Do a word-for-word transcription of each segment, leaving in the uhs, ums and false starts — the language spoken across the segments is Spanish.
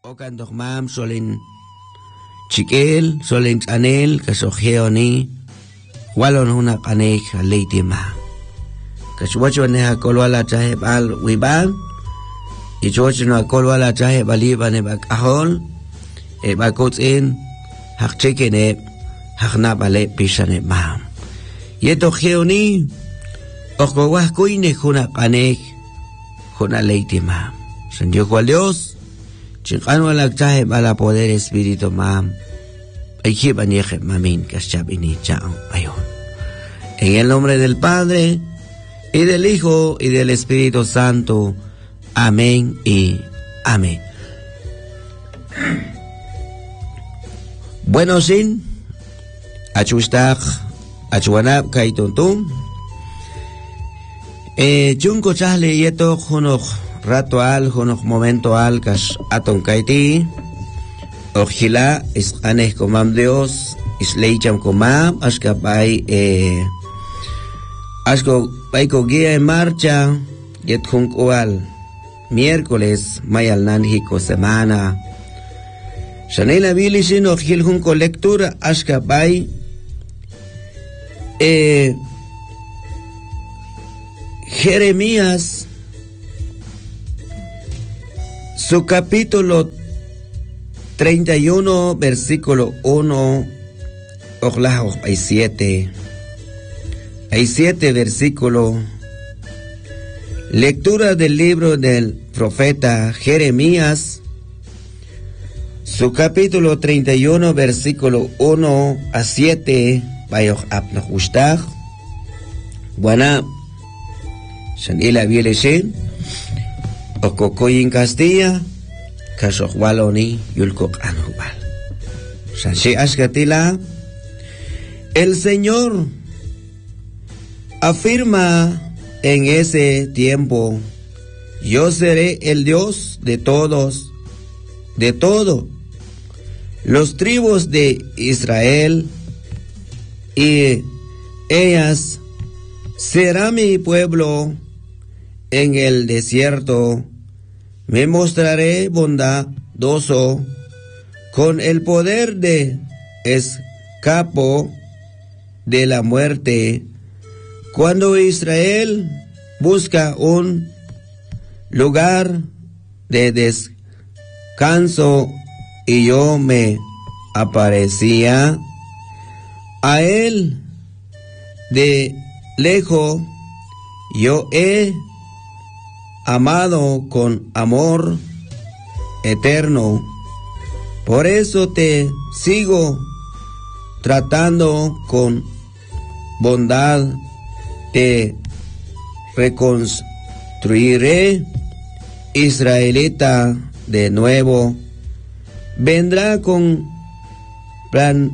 okan dokmam solin chikel solin anel kasojeoni walon una kanek leitima kaswacho ne hakolwala chahe bal wiban ichocho no hakolwala chahe baliba ne bakahol e bakotsin hakchekene hakna bale pisane mam yeto jeoni okowah kuine kuna kanek kuna leitima san Dios cual Dios chingano la chahe bala poder espíritu mam ay kibanieje mamin kaschabini chao ayon en el nombre del Padre y del Hijo y del Espíritu Santo. Amén y amén. Bueno, sin achustak achuanap kaituntum eh chunko chahle yeto jonok rato al jonok momento al kas aton kaiti ojila is anes komam Dios is leicham komam askapay eh asko paiko guía en marcha yet junkual miércoles mayal nanhiko semana shanela bilisin ojil junko lectura askapay eh Jeremías su capítulo treinta y uno versículo uno ojalá hay siete hay siete versículo lectura del libro del profeta Jeremías su capítulo treinta y uno versículo uno a siete bayo apno gustag buena shanila bieleshin okokoyin Castilla kashokwaloni yulkok anubal shanshi ashkatila el Señor afirma en ese tiempo: yo seré el Dios de todos, de todo los tribus de Israel, y ellas será mi pueblo en el desierto. Me mostraré bondadoso con el poder de escapo de la muerte. Cuando Israel busca un lugar de descanso y yo me aparecía a él de lejos, yo he amado con amor eterno. Por eso te sigo tratando con bondad. Te reconstruiré, israelita, de nuevo. Vendrá con plan,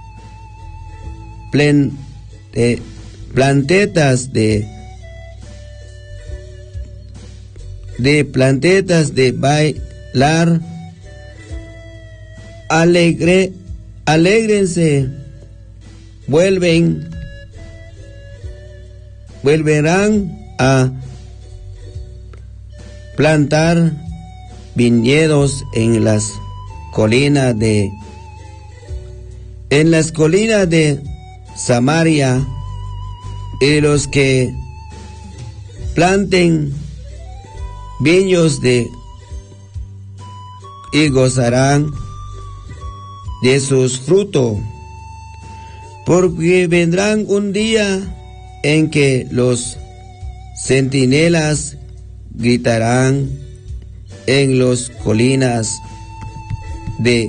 plan, eh, plantetas de de plantetas de bailar. Alegre, alégrense, vuelven Volverán a plantar viñedos en las colinas de en las colinas de Samaria, y los que planten viños de y gozarán de sus frutos, porque vendrán un día en que los centinelas gritarán en las colinas de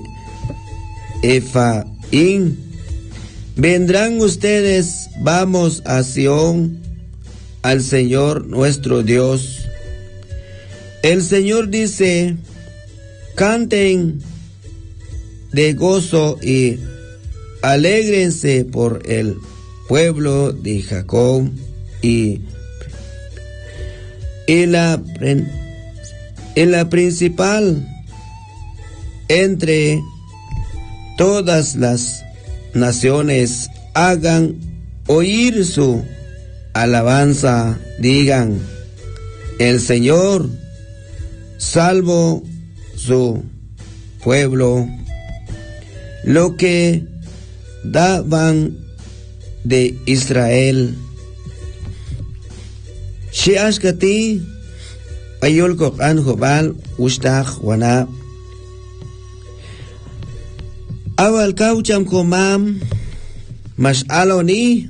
Ephraim: vendrán ustedes, vamos a Sión, al Señor nuestro Dios. El Señor dice: canten de gozo y alégrense por el pueblo de Jacob, y en la, en la principal entre todas las naciones hagan oír su alabanza, digan: el Señor salvo su pueblo lo que daban de Israel. Si askati ayol kok an hobal ustak wana awal kaucham komam mas aloni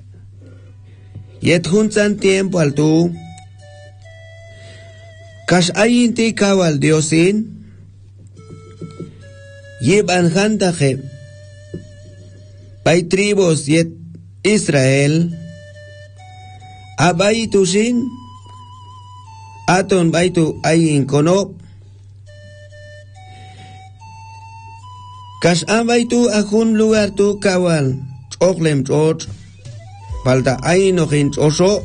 yet hunsan tiempo al tu kas ayinti kawal diosin yiban hantaje pay tribos yet Israel abaitu sin aton baitu ayin kono kas abaitu akun lugar tu kawal oklem chot palta ayin okin oso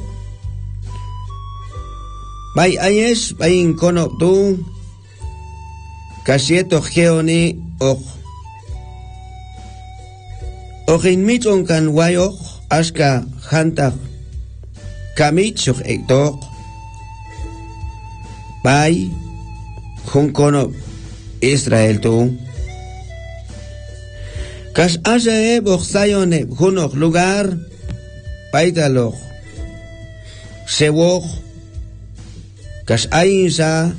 bay ayes bayin kono tu kasieto geoni ok okin miton kan wayok aska hantak kamit suk ektok bay hun kono Israel tu kas asa e boksayone hunok lugar paitalok sewok kas ayinsa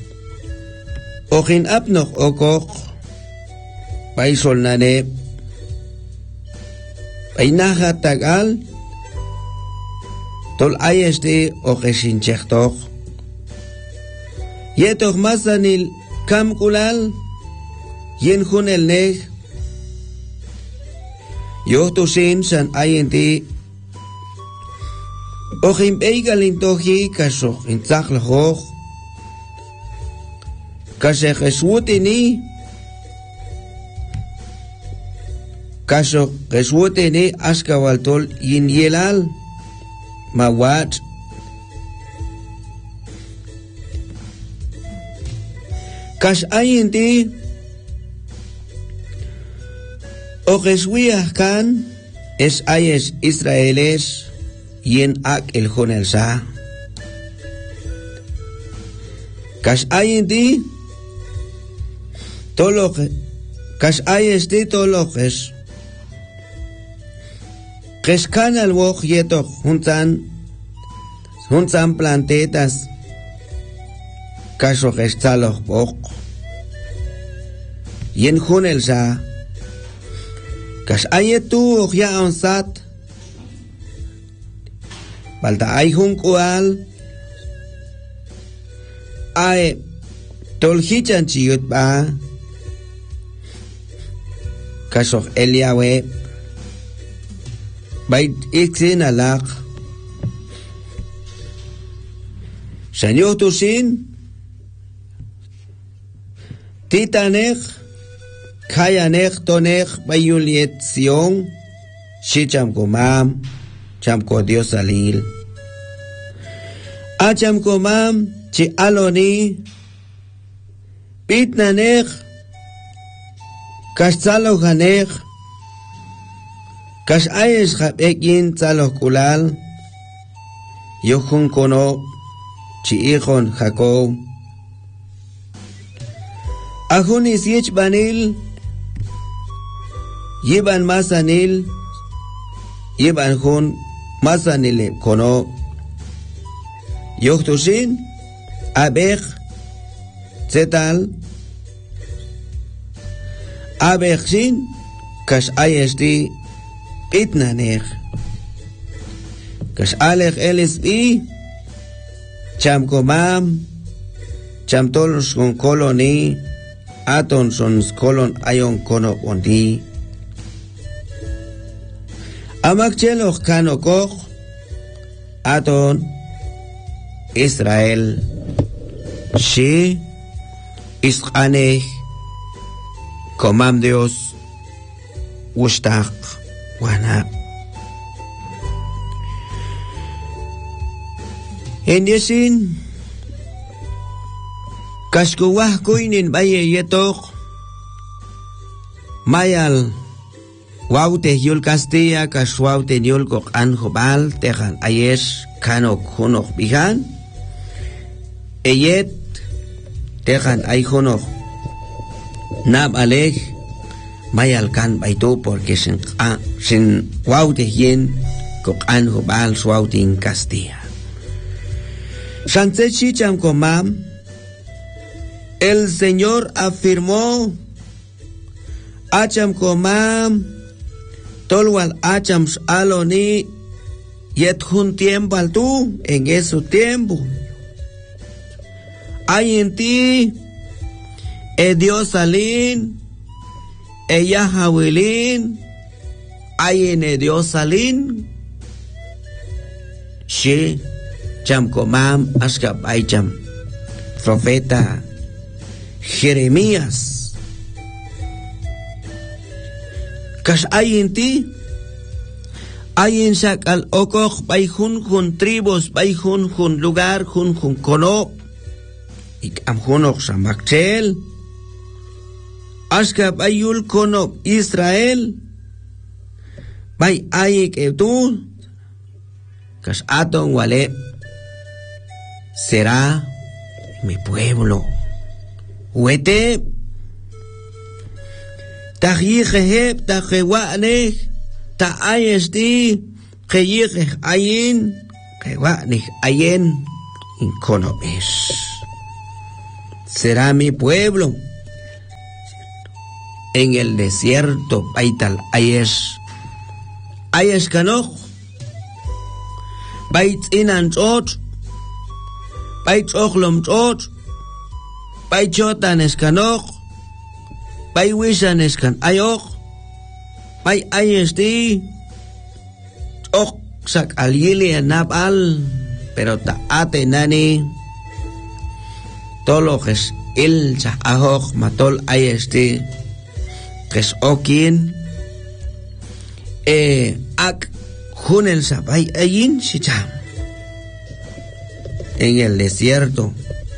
okin apnok okok bay solnane bay naha tagal tol ayeste okesin chektok yetok masanil kam kulal yen hunel neg yohtusin san ayenti okin beigalin tohi kasok intaklahok kasek eswutini kasok eswutini askawaltol yin yelal mawat kas ayinti okeswiah kan es ayes Israeles yen ak el jonelsa kas ayinti tolok kas ayes ti tolokes keskan al wok yetok juntan juntan plantetas kaso gestalok bok yen junelsa kas ayetu ok ya onsat balta ay hun kual ay tolhichan chiyut ba kasok Eliawe bay iksin alak sanyo tusin titanek kayanek tonek bayuliet siong si chamko mam chamko Dios alil a chamko mam chi aloni pitnanek kastsalo hanek kas ayes ekin tsalo kulal yohun kono chi ijon Jacob ajunis yech banil yeban masanil yeban hun masanile kono yohtusin abek zetal abek sin kas ayesti itnanek kas alek elis i cham komam cham tolos con koloni aton son kolon ayon kono ondi amak cheloch kano koch aton Israel shi isqaneh komam Dios ustak wana en yesin kaskuwah kuinin baye yetok mayal waute yul Castilla kaswaute yul kok anjobal tejan ayes kanok hunok bihan eyet tejan ay hunok Nab alej mayalkan baitu porque sin ah, sin waute yen kokan hubal swautin Castilla. Shansechi chamkomam, el Señor afirmó acham komam tolwal acham aloni yet un tiempo al tú en ese tiempo hay en ti e Dios salín e Yahwelin hay en e Dios salín she cham komam askap aycham profeta Jeremías kas hay en ti hay en sakal okok bay jun jun tribus bay jun jun lugar jun jun kono ik am junok samakchel aska bayul kono Israel bay ayik etu kas aton wale será mi pueblo huete tajiheb tajewane ta ayesti kayih ayin kaywane ayen inconobes será mi pueblo en el desierto paital ayes ayes kanoj bait inan chot bait ochlom chot bait chotan eskanoj bait wishan eskan ayoj bay ayesti ok sak alili nabal pero ta ate nani tologes il sa ahok matol ayesti kes okin e ak junel sa bay ayin sicham en el desierto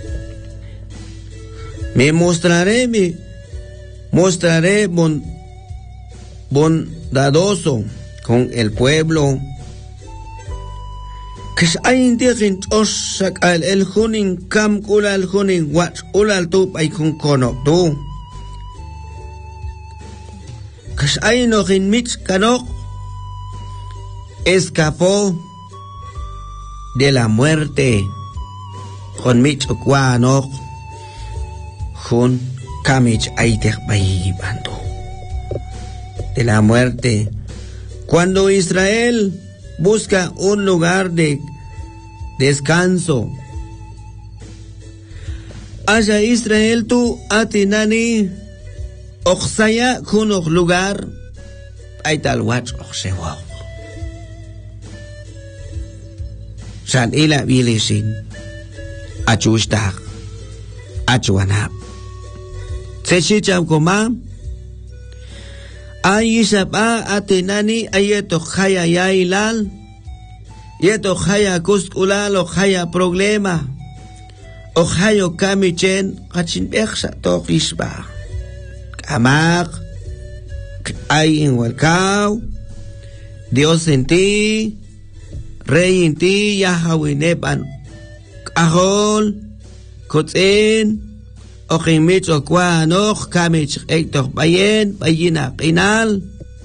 me mostraré me mostraré bon bondadoso con el pueblo que hay indigen osak al el hunin kam kulal hunin wat ulal tu ay kun kono tu que hay no in mit kanok escapó de la muerte con mit kwano hun kamich aitech bay bantu de la muerte. Cuando Israel busca un lugar de descanso, haya Israel tu atinani oxaya kunok lugar ay talwach oxewak san ila bilisin achustak achuanap sechicham koma ay isapa atinani ayeto khaya yailal yeto khaya kuskulal o khaya problema o khayo kamichen kachin beksa to kisba kamak ay en walkau Dios en ti Rey en ti Yahweh neban ahol kotsen Okimich okwa noch kamich ektok bayen bayina pinal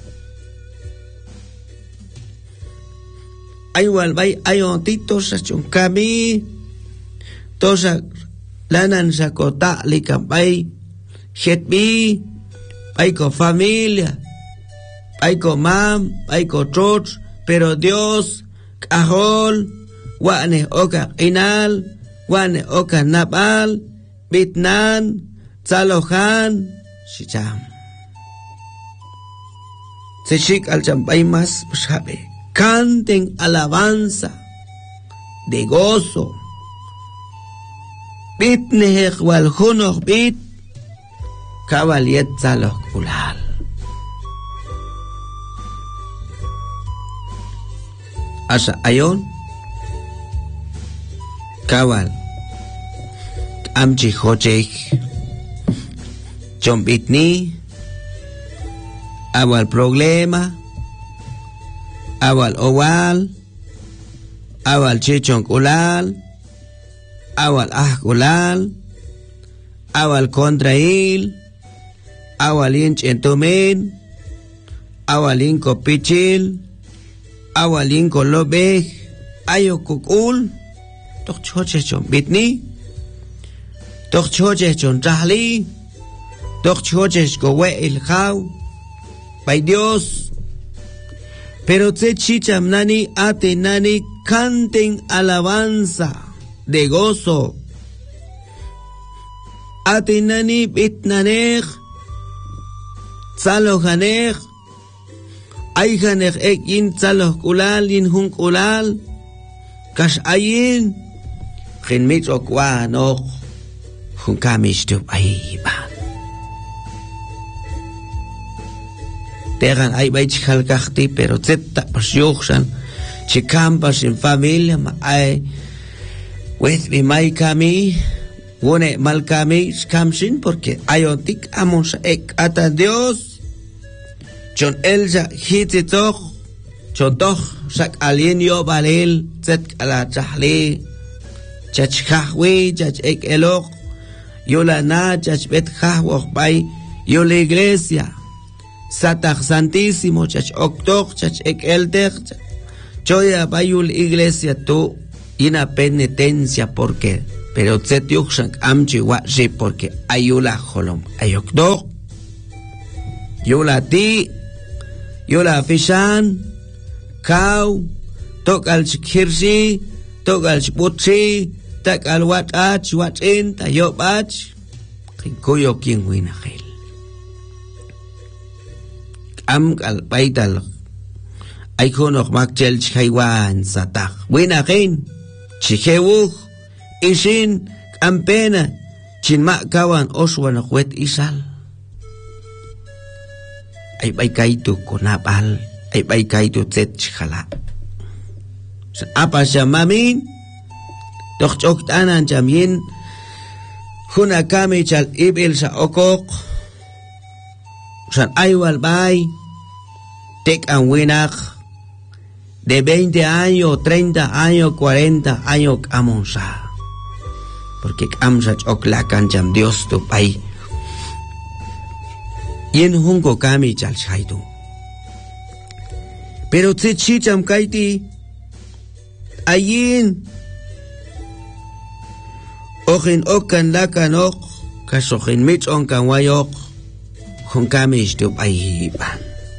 aywal bay ayon tito sa chungkami tosa lanan sa kota likapay hetbi ay ko familia ay ko mam ay ko church pero Dios kahol wane oka inal wane oka nabal Bitnan, Tzalohan, Shicham. Sechik al champay más sabe. Canten alabanza de gozo. Bitnehek wal hunok bit. Kabaliet tzaloh kulal. Asa ayon. Kabal. Amchi Hochek Chompitni Awal problema Awal owal Awal chichon kulal Awal ah kulal Awal kontra il awalin chentomen, awalin kopichil, awalin kolobej, ayo kukul, tok choche chon bitni, tok choche chon trahli, tok choche kowe el jaw, by Dios. Pero tse chicham nani ate nani canten alabanza de gozo. Ate nani bitnanech, tzalohanech, ayhanech ek yin tzaloh kulal yin hun kulal, kash ayin, chen mit okwa noch, hun kamish tup ayiban. Tegan ay bay chikal kakti, pero zeta pasyukshan, chikampas in familia, ma ay, with me may kami, wone mal kami, skamshin, porque ayotik amon sa ek ata Dios, chon elja hititoch, chon toch, sak alien yo balil, zet ala chahli, chach kahwi, chach ek elok, yola na, chach bet kahwok bay, yola iglesia, Satach Santísimo, chach octoch, chach ek eltech, choya bayul iglesia tu, ina penitencia, porque, pero tzet yukshank amchi washi, porque ayula holom, ayoktoch, yula ti, yula fishan, kau, tok al chikirshi, tok al chputshi, tak al watach, wachin, tayopach, kinkuyo king winahel. Am al paital ay konok makchel chaywan satak winakin chihewuh isin ampena chinma kawan oswan kwet isal ay bay kaitu konapal ay bay kaitu tset chhala apa shamamin doch chok tanan jamin huna kami chal ibil sa okok san aywal bay tek an winak de veinte años, treinta años, cuarenta años amonsa porque amsa choklakan jam Dios tu pay yen hungo kami chal shaidu pero tse chicham kaiti ayin okin okan lakan ok kasokin mitch on kan wayok Kung kami istup ay hiban.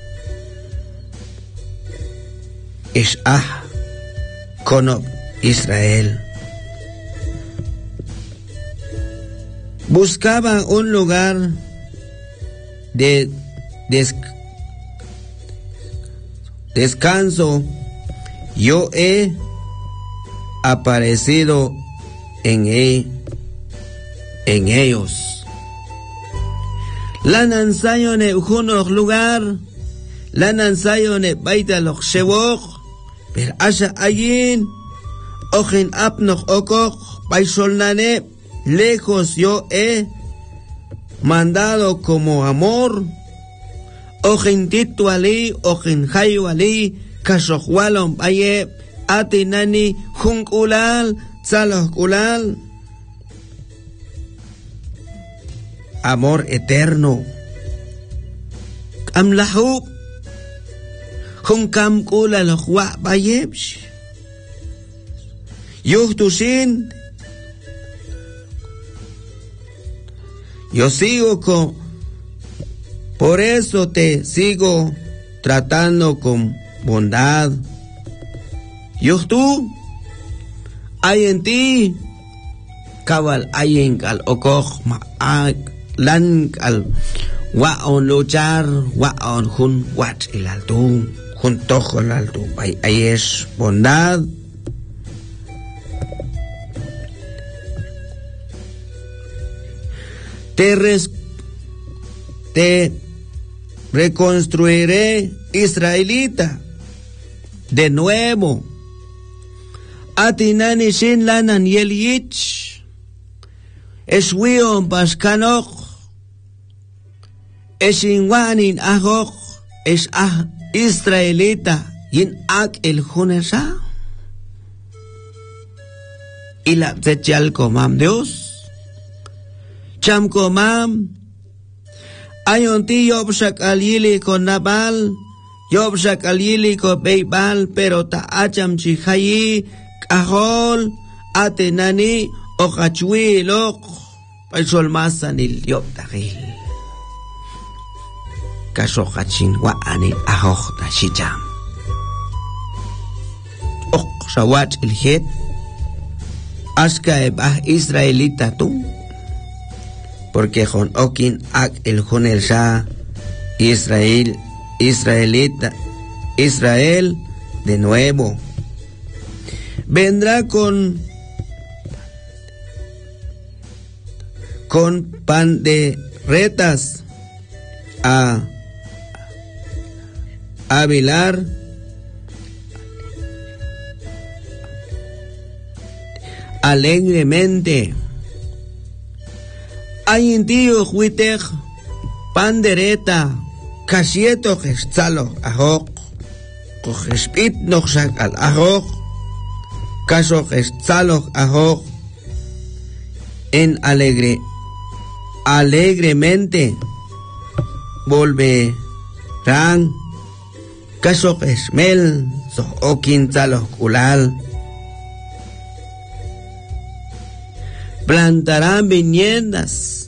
Es ah kono Israel. Buscaban un lugar de des, descanso. Yo he aparecido en, e, en ellos. La nansayo ne ujono lugar, la nansayo ne baita lo shewok, per asha ayin, ojen apnoch okok, paisolnane, lejos yo he mandado como amor, ojen titu ali, ojen hayo ali, kasohualon baye, atinani, junkulal, tzalokulal. Amor eterno. Am lahub. Kung kam kula lahwa bayebsh. Yuhtusin. Yo sigo con. Por eso te sigo tratando con bondad. Yuhtu. Hay en ti. Kabal ayen kal okoch ma'ak. Lan al waon luchar waon hun wat el alto hun tojo el alto hay, hay es bondad te res, te reconstruiré israelita de nuevo atinani shin lanan yelich eswion paskanok es inwanin ahok es ah israelita yin ak el junesa y la techal comam Dios cham comam Ayonti yobshak alili con Nabal, yobshak alili con Beibal, pero ta acham chihayi, kahol, atenani, okachwi lok, paisol masanil yobdagil. Kasokachin wa anil ahok ta shicham. Ok sawat ilhet, aska ebah israelita tu, porque con okin ak el jonel sha Israel, israelita, Israel de nuevo. Vendrá con con pan de retas a a velar alegremente. Hay en tío huitej pandereta casieto gestzalo ajok cogespit noxak al ajok caso gestzalo ajok en alegre alegremente volverán caso gesmel so okin tzalo kulal plantarán viñedas.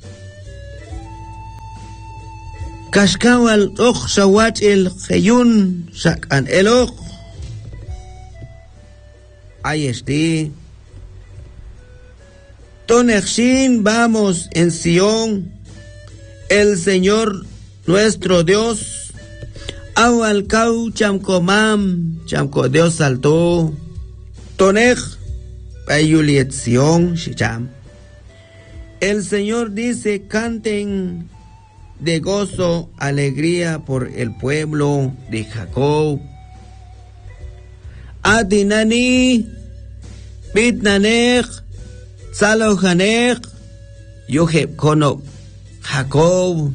Kashkawal och sawat el jeyun sakan el och. Ahí esté. Tonexin vamos en Sion, el Señor nuestro Dios. Awal kau chamkomam, chamko Dios saltó. Tonech. El Señor dice, canten de gozo, alegría por el pueblo de Jacob. Adinani, Bitnanech, Salohanech, Yoheb Kono, Jacob.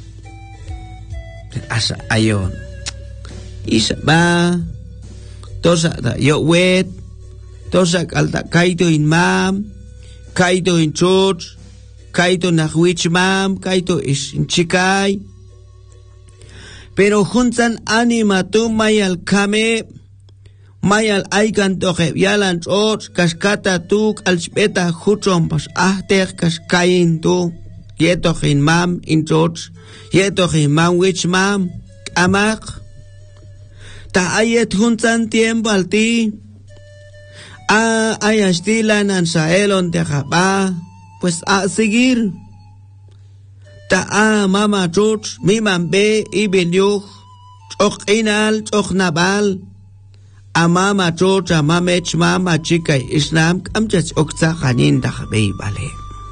Asa ayon. Isaba, Tosa Yowet. Tosak alta kaito in mam, kaito in church, kaito nachwich mam, kaito is in chikai. Pero juntan anima tu mayal kame, mayal aikan toje yalan church, kaskata tuk al speta huchon pas ahter kaskain tu, yetoch in mam in church, yetoch in mam wich mam, amak. Ta ayet juntan tiempo al ti. Ah, ay astilan an saelon de jabá, pues a seguir. Ta a mama chuch, mi mambe y bilyuch, choch inal, choch nabal. A mama chuch, a mamech mama chica islam, amchach okta hanin da jabé vale.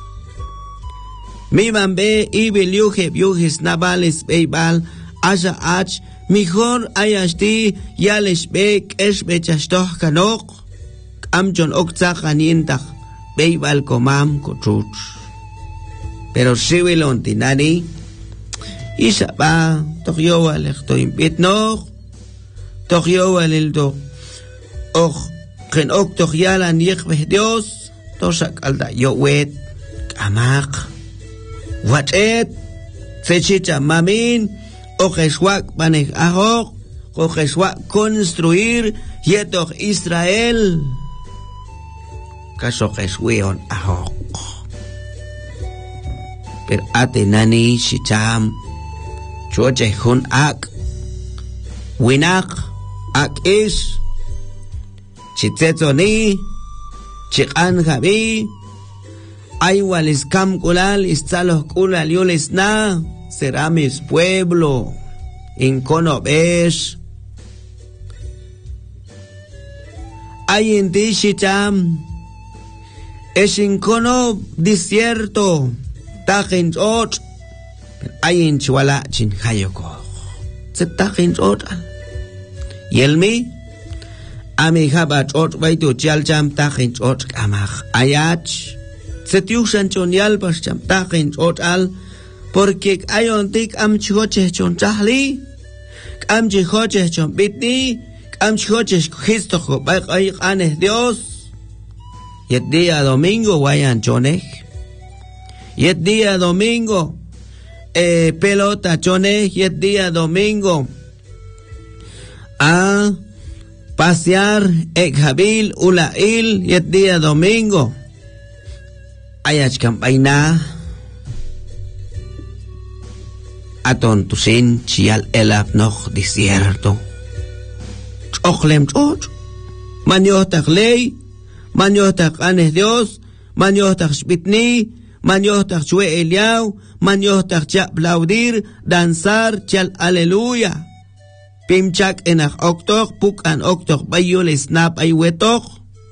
Mi mambe y bilyuch, biuchis nabales beibal, asa ach, mejor ay asti, yales bek, es bechashtoch kanok. Amjon okta janientach, beibal komam kochuch. Pero sibilon tinani, isaba, tohyowa lechto impit no, tohyowa lildo, och, gen ok tohyala niechbeh Dios, tosak alda yowet, kamak, watet, sechicha mamin, ojeswak banech ahok, ojeswak construir, yetoch Israel. Caso Jesús ahok. Per atenani shicham choche hun ak winak ak is chitzetoni chikan jabi aywal iskam kulal istalos kulal yules na será mi pueblo incono besh ayin di shicham es incono desierto, tajin ot, ayin chwala chin hayoko, se tajin ot, y el mi, a mi habat ot baito chal cham tajin ot amach ayach, se tiusan chon yalpas cham tajin ot al, porque ayon tik am chihoche chon chahli, am chihoche chon bitni, am chihoche Cristo bay ay anes Dios. Y el día domingo vayan chonej. Y el día domingo eh, pelota chone y el día domingo a pasear en Jabil Ulail y el día domingo ayach campaina aton tusin chial elap noch desierto ochlem choch manyotak ley manyotak anes Dios manyotak shbitni manyotak chue Eliau manyotak cha aplaudir danzar chal aleluya pimchak enach oktok puk an oktok bayul snap ay wetok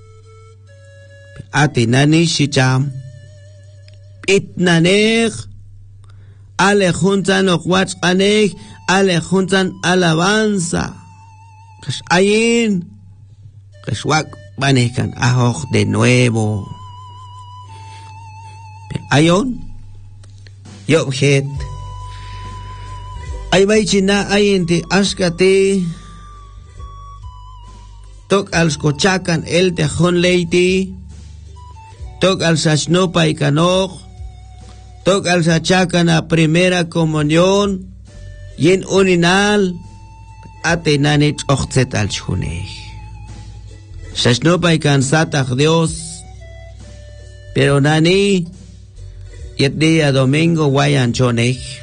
atinani shicham itnanek ale juntan okwach anek ale juntan alabanza kash ayin kashwak banekan ahoj de nuevo ayon yo het ay bay china ayente ashkate tok al skochakan el tejon leiti tok al sashno paikanok tok al sachakan a primera comunión yen uninal atenanich ochzet al chunech sashno paikan satach Dios pero nani yet día domingo wayan chonech